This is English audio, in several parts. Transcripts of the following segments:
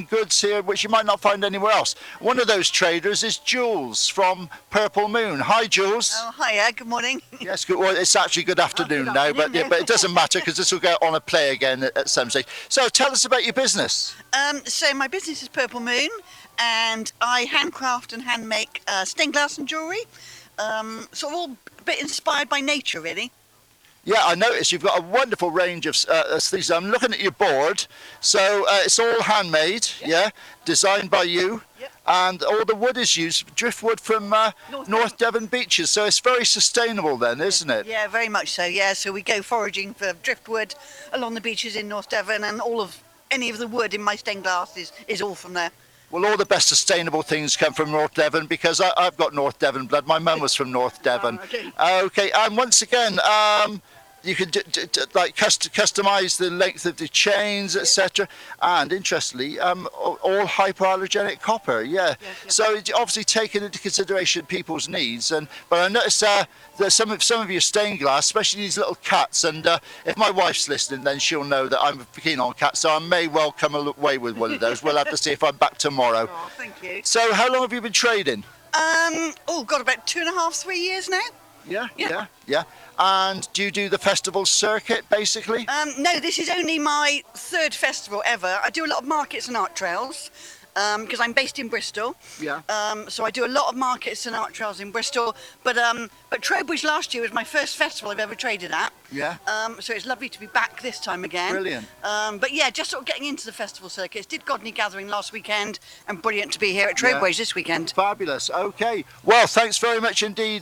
goods here which you might not find anywhere else. One of those traders is Jules from Purple Moon. Hi, Jules. Oh, hiya, good morning. Yes, good. Well, it's actually good afternoon now, but it doesn't matter because this will go on a play again at some stage. So tell us about your business. So my business is Purple Moon, and I handcraft and hand make stained glass and jewellery. Sort of all a bit inspired by nature, really. Yeah, I noticed you've got a wonderful range of things. I'm looking at your board. So it's all handmade, yeah, designed by you. Yep. And all the wood is used, driftwood from North Devon beaches. So it's very sustainable then, isn't it? Yeah, very much so, yeah. So we go foraging for driftwood along the beaches in North Devon, and any of the wood in my stained glass is all from there. Well, all the best sustainable things come from North Devon because I've got North Devon blood. My mum was from North Devon. Okay, and once again, you can like customize the length of the chains, etc. And interestingly, all hypoallergenic copper. Yeah. So it's obviously taken into consideration people's needs. But I noticed that some of your stained glass, especially these little cats. And if my wife's listening, then she'll know that I'm keen on cats. So I may well come away with one of those. We'll have to see if I'm back tomorrow. Oh, thank you. So how long have you been trading? Oh, God, about 2.5, 3 years now. Yeah. And do you do the festival circuit, basically? No, this is only my 3rd festival ever. I do a lot of markets and art trails because I'm based in Bristol. Yeah. So I do a lot of markets and art trails in Bristol. But Trowbridge last year was my first festival I've ever traded at. Yeah. So it's lovely to be back this time again. Brilliant. But yeah, just sort of getting into the festival circuits. Did Godney Gathering last weekend, and brilliant to be here at Trowbridge this weekend. Fabulous. Okay. Well, thanks very much indeed.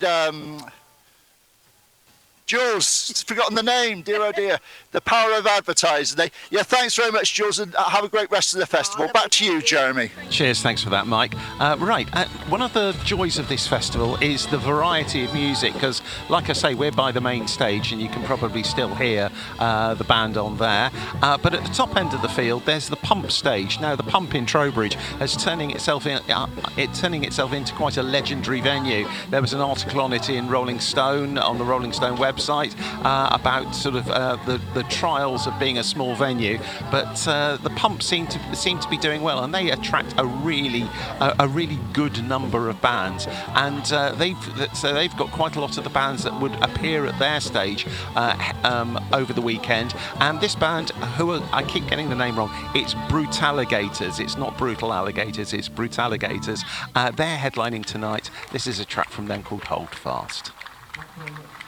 Jules, forgotten the name, dear oh dear. The power of advertising. Yeah, thanks very much, Jules, and have a great rest of the festival. Back to you, Jeremy. Cheers, thanks for that, Mike. One of the joys of this festival is the variety of music, because, like I say, we're by the main stage, and you can probably still hear the band on there. But at the top end of the field, there's the Pump stage. Now, the Pump in Trowbridge is turning itself into quite a legendary venue. There was an article on it in Rolling Stone, on the Rolling Stone website, about sort of the trials of being a small venue, but the Pump seem to be doing well, and they attract a really good number of bands, and they've got quite a lot of the bands that would appear at their stage over the weekend. And this band, I keep getting the name wrong, it's Brutaligators. It's not Brutal Alligators, it's Brutaligators. They're headlining tonight. This is a track from them called Hold Fast.